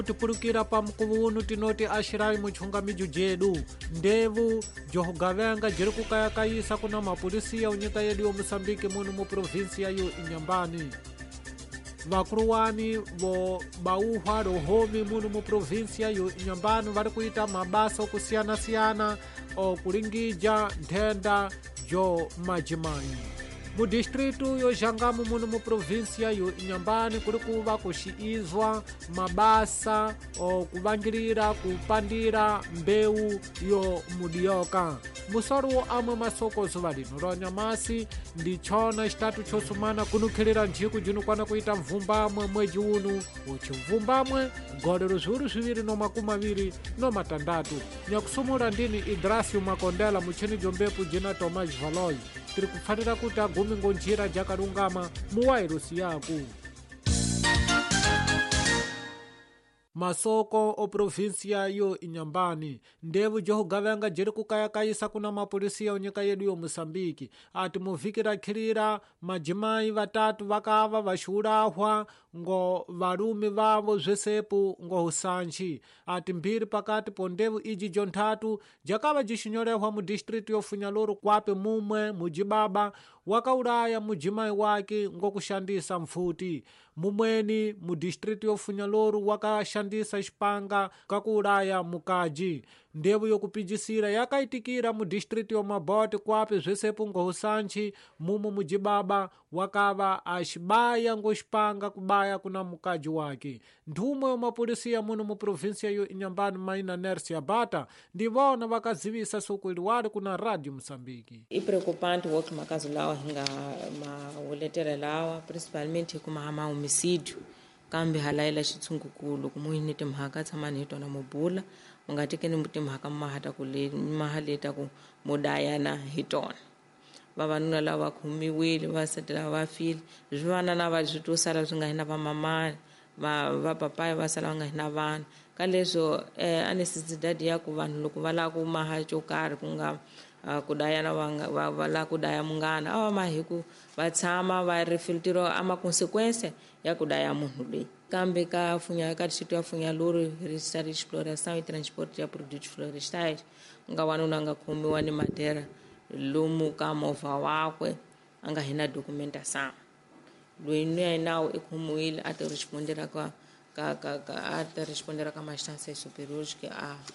tipulukira pa mkuvunu tinoti axirai muchungamiju jedu ndevu johugavenga jiri kukayakayisa kuna mapolisiya unyika yedu yo Moçambique munu mu provinsia yo Inhambane. Vakuruwani vo bauhwa rohomi munu mu provinsia yo Inhambane vari kuita mabasa okusiyana-siyana okulingija nthenda jo majimayi. Mu distritu yo Jangamu munu mu provinsia yo Inhambane kuri kuva kuxiizwa mabasa okuvangirira kupandira mbewu yo mudioka. Musoro amwe masokozo valino ronyamasi ndi chona xitatu chosumana kunukhilira nthiku jinukwana kuita mvumbamwe mweji unu uchi mvumbamwe godero zviuru zviviri no makumi aviri no matandatu nyakusumura ndini Idrasio Makondela muchini jombepu jina Tomás Valoy tiri kufanira kuti agumi ngonjira jakarungama muwairosi yaku. Masoko o provinsia yo Inhambane ndevu johugavenga jiri kukayakayisa kuna mapolisiya unyika yedu yo Moçambique ati muvikira khilira majimayi vatatu vakava vaxiurahwa ngo varume vavo zvesepu ngo husanchi ati mbiri pakati po ndevu iji jonthatu jakava jixinyorehwa mu distritu yo Funyaluru kwape mumwe mujibaba wakauraya mujimayi wake ngo kushandisa mfuti mumweni mu distritu yo Funyaluru wakashandisa xipanga kakuuraya mukaji. Ndevu yokupijisira yakaitikira mu distritu yo Mabote kwape zvesepu ngo husanchi mumu mujibaba wakava axibaya ngo xipanga kubaya kuna mukaji wake. Nthumwe yo mapolisiya munu mu provinsia yo Inhambane Maina Nercia Bata ndi vona vakazivisa suku iliwali kuna Radio Moçambique. E preocupante o outro caso lá hinga uletera lawa principalmente kuma homicídio kambe halaila xitsungukulu kumuhini timhaka tsamani hitona mubula ungatekeni timhaka mahata kule mahaleta ku mudayana hitona vavanuna lava khumiwile vasati lava vafile zvivana na vazvitosala swi nga hina va mamani va papai va sala nga hina vana ka leswo a necessidade ya ku vanhu loko va lava ku maha xo karhi ku nga kudayana va la kudaya mungana ava mahiku va tshama va refiltiro ama consequência ya kudaya munhu leyi kambe ka distrito ya Funyaluru register de exploração e transporte ya produtos florestais nga wanuna nga khomiwa ni madera lomu ka movha wakwe anga hina documentação loyi ni nawo ekhomiwile a ti respondera ka respondera ka instâncias superiores que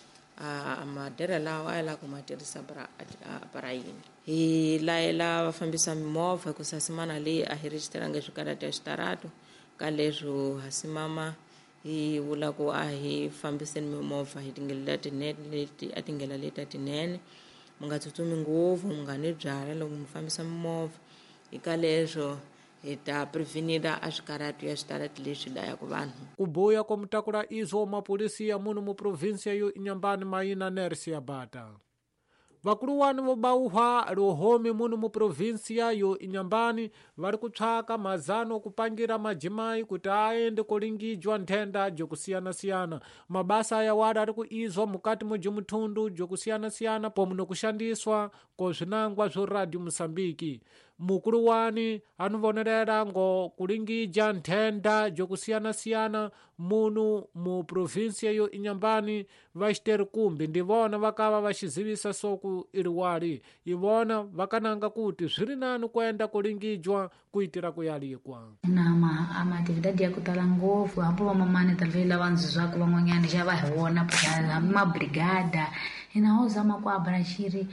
a madera lawa ela ku matirisa para yini hi la vafambisa mimovha ku sasimana leyi a hi registeranga swikarata xitarato ka leswo hasimama hi vula ku a hi fambiseni mimovha hi tingela tinene leti a tingela leti tinene mu nga tsutsumi ngopfu mu nga ni byala loko mu fambisa mimovha hi ka leswo ita prevenira a swikaratu ya switarati leswi dayaku vanhu. Kubuya ko mutakula izo mapolisiya munu mu provinsia yo Inhambane Maina Nercia Bata. Vakuluwani vo bauhwa rohomi munu mu provinsia yo Inhambane vari kutsvaka mazano okupangira majimayi kuti aende kulingijwa nthenda jokusiyana-siyana. Mabasa aya wada ari kuizwa mukati mujimuthundu jokusiyana-siyana pomuno kushandiswa ko zvinangwa zo Radio Moçambique. Mukuluwani anuvonerera ngo kulingija nthenda jokusiyana-siyana munu mu provinsia yo Inhambane vaxiteri kumbi ndivona vakava vaxizivisa soku iliwali ivona vakananga kuti zviri nani kuenda kulingijwa kuitira kuyalikwa na atividade ya kutala ngopfu hapo vamamani talvela vanzi zvako van'wanyani xa va hi vona porque mabrigada hinahozama ku abraxiri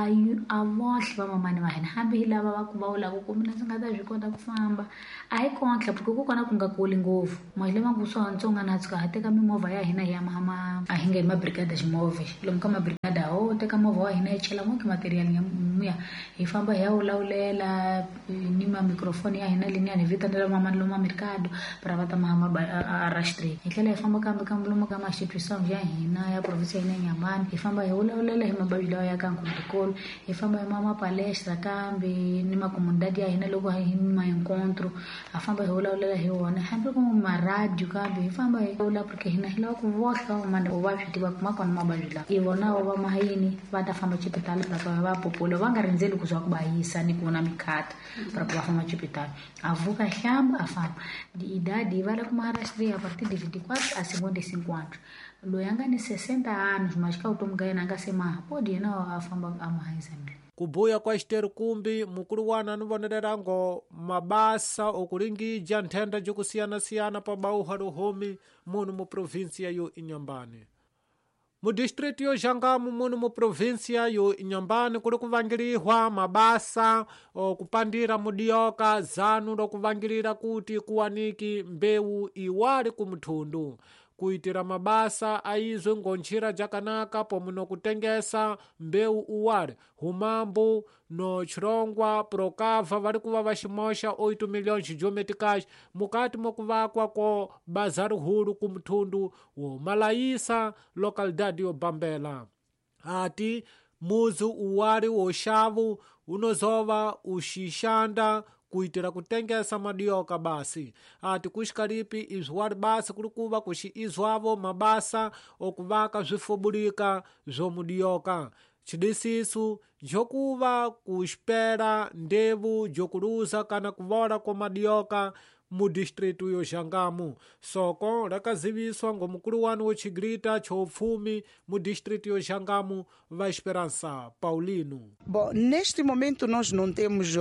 a vohle vamamani va hina hambi hi lava va ku va ula ku mina ndzi nga ta swi kota ku famba a hi kontle porque ku kona ku nga kuli ngopfu mahile manguso ntsonga na tsika ha teka mimovha ya hina ya mama a hinga hi mabrigada ximovha lomu ka mabrigada ho teka movha wa hina yi chela n'wiki material ya hi famba hi ya ulawulela ni ma microphone ya hina lini ya ni vitanela mamani lomu mercado para va ta mahama arashtri hi tlela hi famba kambe ka lomu ka ma-institution ya hina ya province ya hina Inhambane hi famba hi ulawulela hi mababila ya ka Nkulunkulu hi famba hi mama palestra kambe ni makomunidade ya hina loko hi ma encontro ha famba hi ulawulela hi wona hambi ku maradio kambe hi famba hi ula porque hina hi lava ku vohla mani va swi tiva kuma kona mababila hi vona va mahayini va ta famba chipitali para va popolo va avangarenzeli kuzwa kubayisa ni kuona mikata para kuvafama hospital avuka shamba afama de idade vale kumaharashtriya a partir de 24 a 55 loyi anga ni 60 anos mas ka utomugayena angasema pode yena afamba amahaisamile kubuya kwa Esther Kumbi mukulu wana anivonerera ngo mabasa okulingija nthenda jokusiyana-siyana pa bauha luhumi muno mu provinsia yo Inhambane. Mu district yo Jangamu muno mu provinsia yo Inhambane kuli kuvangilihwa mabasa okupandira mudioka zanu lokuvangilira kuti kuwaniki mbewu iwali kumthundu kuitira mabasa aizwe ngonchira jakanaka pomuno kutengesa mbewu uwale humambu no chirongwa prokava vali kuva vaximosha 8 milhões de meticais mukati mokuvakwa ko bazari hulu kumthundu wo Malaísa localidade yo Bambela ati muzi uwali woxavu unozova uxixanda kuitira kutengesa madioka basi ati kuxikalipi izwali basi kulikuva kuxi izwavo mabasa okuvaka zwifubulika zomudioka cidisisu njokuva kuxipera ndevu jokuluza kana kuvola kwa madioka mu distrito yo Jangamu soko lakaziviswa ngomukulu wanu wocigrita chofumi mu distrito yo Jangamu va Esperança Paulino. Bom, neste momento nós não temos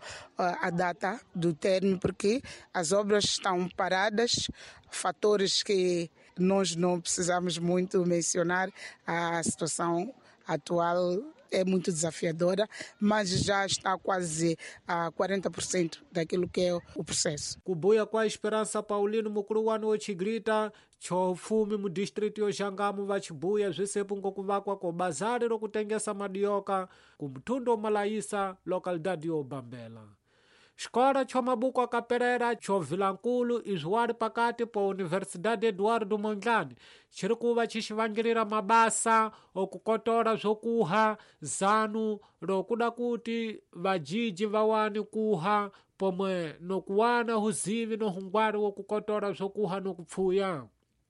a data do término porque as obras estão paradas, fatores que nós não precisamos muito mencionar, a situação atual é muito desafiadora, mas já está quase a 40% daquilo que é o processo. Kubuya kwa Esperança Paulino mukulu wanu wocigrita chofumi mu distrito yo Jangamu vachibuya zvisepu ngokuvakwa ko bazari lokutengesa madioka kumthundu Malaísa localidade yo Bambela. Xikola chomabuko akaperera chovilankulu izwali pakati pa Universidade Eduardo Mondlane chiri kuva chixivangilira mabasa okukotora zokuha zanu lokuda kuti vajiji vawani kuha pomwe nokuwana huzivi nohungwari wokukotora zokuha nokupfuya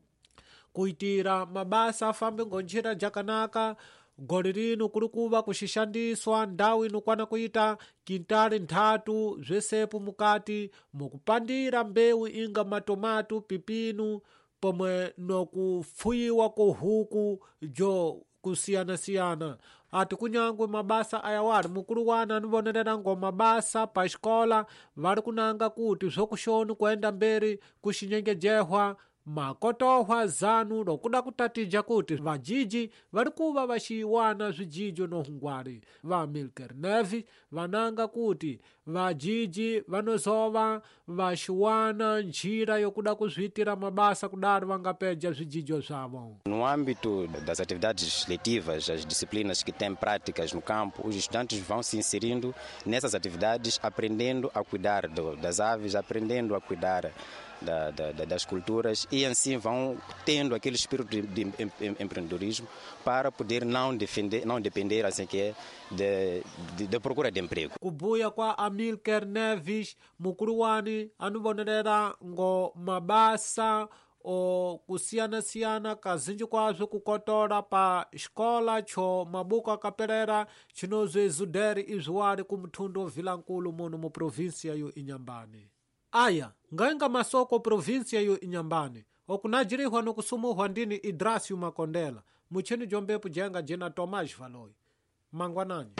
kuitira mabasa afambe ngonjira jakanaka goli lino kulikuva kuxixandiswa ndawu inokwana kuita kintali nthatu zvesepu mukati mukupandira mbewu inga matomatu pipinu pomwe nokupfuyiwa kohuku jo kusiyana-siyana ati kunyangwe mabasa ayawali mukulu wana anivonerera ngo mabasa pa xikola vali kunanga kuti zokuxoni kuenda mberi kuxinyengejehwa makotohwa zanu lokuda kutatija kuti vajiji vali kuva vaxiwana zvijijo nohungwari va Milker Nevi vananga kuti vajiji vanozova vaxiwana njira yokuda kuzvitira mabasa kudari vangapeja zvijijo zvavo. No âmbito das atividades letivas, as disciplinas que têm práticas no campo, os estudantes vão se inserindo nessas atividades, aprendendo a cuidar das aves, aprendendo a cuidar das culturas e assim vão tendo aquele espírito de empreendedorismo para poder não depender assim que é de procura de emprego. Kubuya kwa Amilcar Neves mukulu wani anivonerera ngo mabasa o kusiyana-siyana kazinji kwazvo kukotora pa xikola cho mabuko akaperera chinozo izuderi izwali kumthundu vilankulu muno mu província yo Inhambane. Aya ngainga masoko província yo Inhambane okunajirihwa nokusumuhwa ndini Idrácio Makondela muchini jombepu jenga jena Tomás Valoi mangwanani.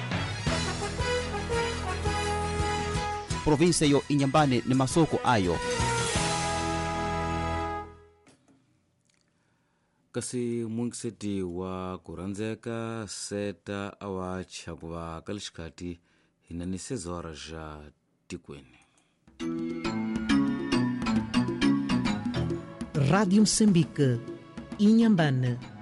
Província yo Inhambane ni masoko ayo kasi mungiseti wa kuranzeka seta awa chakuva kalixikati hinani 6 horas ja tikweni. Rádio Moçambique, Inhambane